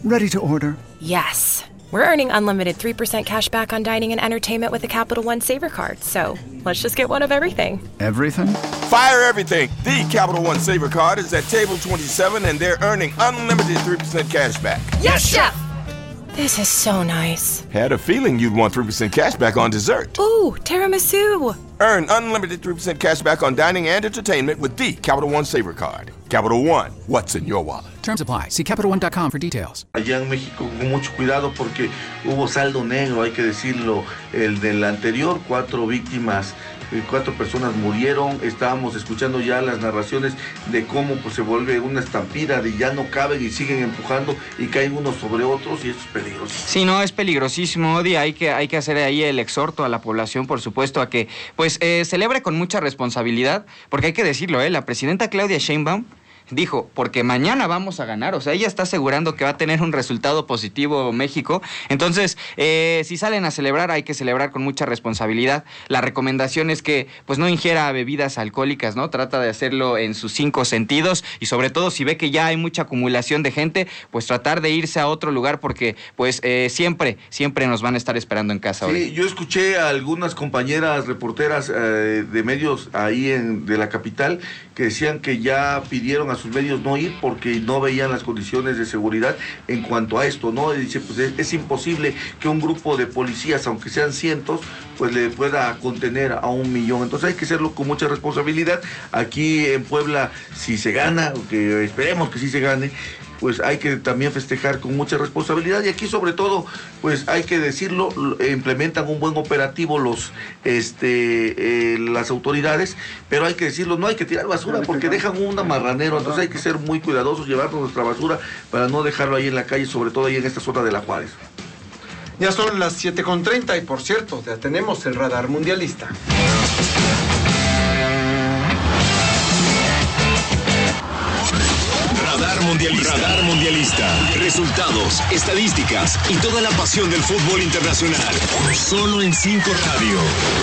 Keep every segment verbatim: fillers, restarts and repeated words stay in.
Ready to order. Yes. We're earning unlimited three percent cash back on dining and entertainment with the Capital One Saver Card. So let's just get one of everything. Everything? Fire everything. The Capital One Saver Card is at table twenty-seven and they're earning unlimited three percent cash back. Yes, Chef! This is so nice. Had a feeling you'd want three percent cash back on dessert. Ooh, tiramisu. Earn unlimited three percent cash back on dining and entertainment with the Capital One Saver Card. Capital One, what's in your wallet? Terms apply. See Capital One dot com for details. Allá en México con mucho cuidado porque hubo saldo negro, hay que decirlo, el del anterior, cuatro víctimas, cuatro personas murieron. Estábamos escuchando ya las narraciones de cómo pues, se vuelve una estampida de ya no caben y siguen empujando y caen unos sobre otros y esto es peligroso. Sí, no, es peligrosísimo, Odi. Hay que, hay que hacer ahí el exhorto a la población, por supuesto, a que pues eh, celebre con mucha responsabilidad, porque hay que decirlo, eh, la presidenta Claudia Sheinbaum dijo, porque mañana vamos a ganar, o sea, ella está asegurando que va a tener un resultado positivo México. Entonces, eh, si salen a celebrar, hay que celebrar con mucha responsabilidad. La recomendación es que, pues, no ingiera bebidas alcohólicas, ¿no? Trata de hacerlo en sus cinco sentidos y, sobre todo, si ve que ya hay mucha acumulación de gente, pues, tratar de irse a otro lugar porque, pues, eh, siempre, siempre nos van a estar esperando en casa. Sí, hoy. yo escuché a algunas compañeras reporteras eh, de medios ahí en, de la capital que decían que ya pidieron a sus medios no ir porque no veían las condiciones de seguridad en cuanto a esto, ¿no? Y dice, pues es, es imposible que un grupo de policías, aunque sean cientos, pues le pueda contener a un millón. Entonces hay que hacerlo con mucha responsabilidad. Aquí en Puebla, si se gana, que esperemos que sí se gane, pues hay que también festejar con mucha responsabilidad y aquí sobre todo, pues hay que decirlo, implementan un buen operativo los, este, eh, las autoridades, pero hay que decirlo, no hay que tirar basura porque dejan un marranero, entonces hay que ser muy cuidadosos, llevarnos nuestra basura para no dejarlo ahí en la calle, sobre todo ahí en esta zona de La Juárez. Ya son las siete con treinta y por cierto, ya tenemos el radar mundialista. Radar Mundialista. Radar Mundialista. Resultados, estadísticas y toda la pasión del fútbol internacional. Solo en cinco Radio.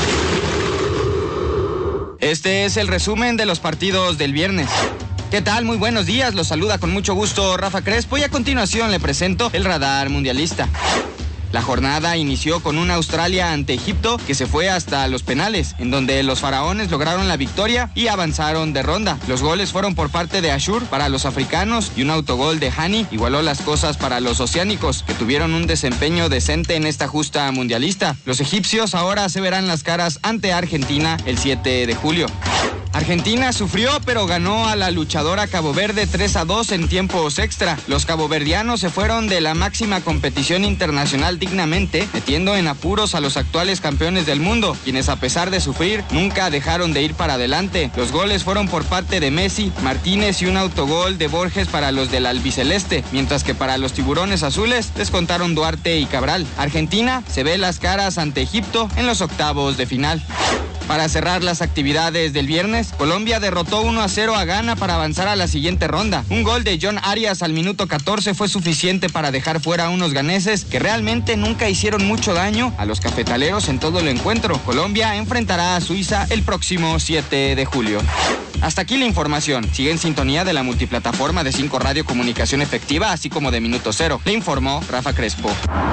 Este es el resumen de los partidos del viernes. ¿Qué tal? Muy buenos días. Los saluda con mucho gusto Rafa Crespo y a continuación le presento el Radar Mundialista. La jornada inició con una Australia ante Egipto que se fue hasta los penales, en donde los faraones lograron la victoria y avanzaron de ronda. Los goles fueron por parte de Ashur para los africanos y un autogol de Hani igualó las cosas para los oceánicos, que tuvieron un desempeño decente en esta justa mundialista. Los egipcios ahora se verán las caras ante Argentina el siete de julio. Argentina sufrió, pero ganó a la luchadora Cabo Verde tres a dos en tiempos extra. Los caboverdianos se fueron de la máxima competición internacional dignamente, metiendo en apuros a los actuales campeones del mundo, quienes a pesar de sufrir, nunca dejaron de ir para adelante. Los goles fueron por parte de Messi, Martínez y un autogol de Borges para los del albiceleste, mientras que para los tiburones azules descontaron Duarte y Cabral. Argentina se ve las caras ante Egipto en los octavos de final. Para cerrar las actividades del viernes, Colombia derrotó uno a cero a Ghana para avanzar a la siguiente ronda. Un gol de John Arias al minuto catorce fue suficiente para dejar fuera a unos ganeses que realmente nunca hicieron mucho daño a los cafetaleros en todo el encuentro. Colombia enfrentará a Suiza el próximo siete de julio. Hasta aquí la información. Sigue en sintonía de la multiplataforma de cinco Radio Comunicación Efectiva, así como de Minuto Cero. Le informó Rafa Crespo.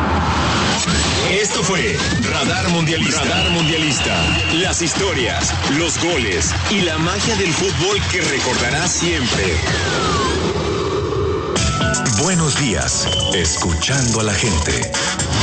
Esto fue Radar Mundialista. Radar Mundialista. Las historias, los goles y la magia del fútbol que recordarás siempre. Buenos días. Escuchando a la gente.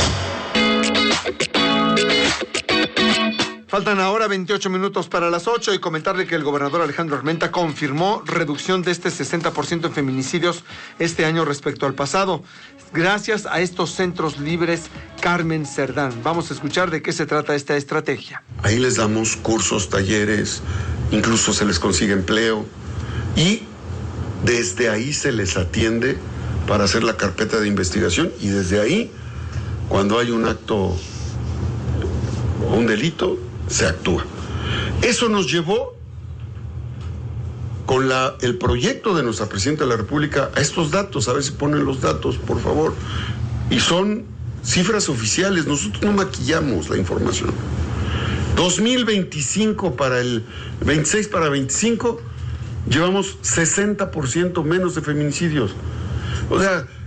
Faltan ahora veintiocho minutos para las ocho y comentarle que el gobernador Alejandro Armenta confirmó reducción de este sesenta por ciento en feminicidios este año respecto al pasado, gracias a estos centros libres Carmen Cerdán. Vamos a escuchar de qué se trata esta estrategia. Ahí les damos cursos, talleres, incluso se les consigue empleo y desde ahí se les atiende para hacer la carpeta de investigación y desde ahí, cuando hay un acto o un delito, se actúa. Eso nos llevó con la, el proyecto de nuestra Presidenta de la República a estos datos, a ver si ponen los datos, por favor. Y son cifras oficiales, nosotros no maquillamos la información. dos mil veinticinco para el veintiséis para veinticinco, llevamos sesenta por ciento menos de feminicidios. O sea,